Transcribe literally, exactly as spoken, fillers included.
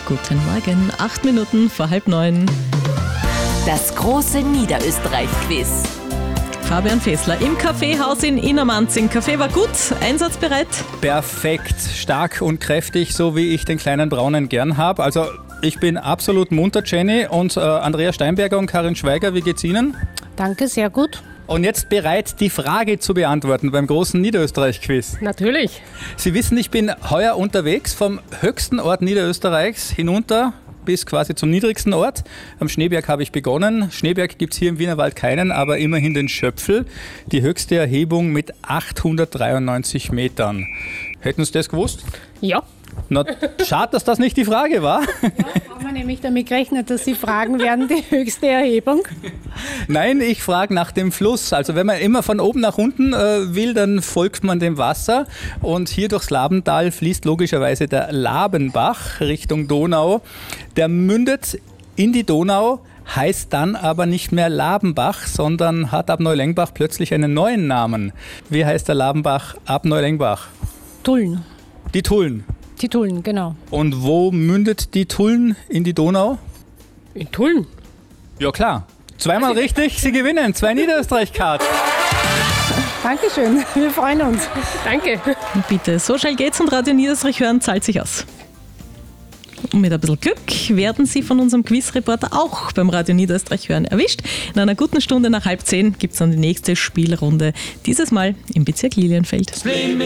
Guten Morgen, acht Minuten vor halb neun. Das große Niederösterreich-Quiz. Fabian Fessler im Kaffeehaus in Innermanzing. Kaffee war gut, einsatzbereit? Perfekt, stark und kräftig, so wie ich den kleinen Braunen gern habe. Also ich bin absolut munter, Jenny. Und äh, Andrea Steinberger und Karin Schweiger, wie geht's Ihnen? Danke, sehr gut. Und jetzt bereit, die Frage zu beantworten beim großen Niederösterreich-Quiz. Natürlich. Sie wissen, ich bin heuer unterwegs vom höchsten Ort Niederösterreichs hinunter bis quasi zum niedrigsten Ort. Am Schneeberg habe ich begonnen. Schneeberg gibt es hier im Wienerwald keinen, aber immerhin den Schöpfl. Die höchste Erhebung mit achthundertdreiundneunzig Metern. Hätten Sie das gewusst? Ja. Na, schade, dass das nicht die Frage war. Ja, haben wir nämlich damit gerechnet, dass Sie fragen werden, die höchste Erhebung. Nein, ich frage nach dem Fluss. Also wenn man immer von oben nach unten äh, will, dann folgt man dem Wasser. Und hier durchs Labental fließt logischerweise der Labenbach Richtung Donau. Der mündet in die Donau, heißt dann aber nicht mehr Labenbach, sondern hat ab Neulengbach plötzlich einen neuen Namen. Wie heißt der Labenbach ab Neulengbach? Tulln. Die Tulln. Die Tulln, genau. Und wo mündet die Tulln in die Donau? In Tulln? Ja klar. Zweimal richtig, Sie gewinnen. Zwei Niederösterreich-Cards. Dankeschön, wir freuen uns. Danke. Bitte, so schnell geht's und Radio Niederösterreich hören zahlt sich aus. Und mit ein bisschen Glück werden Sie von unserem Quizreporter auch beim Radio Niederösterreich hören erwischt. In einer guten Stunde nach halb zehn gibt es dann die nächste Spielrunde. Dieses Mal im Bezirk Lilienfeld.